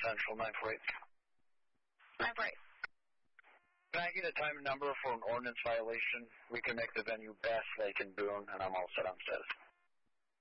Central, 948. 948. Can I get a time and number for an ordinance violation? We can make the venue Bass Lake in Boone, and I'm all set on status.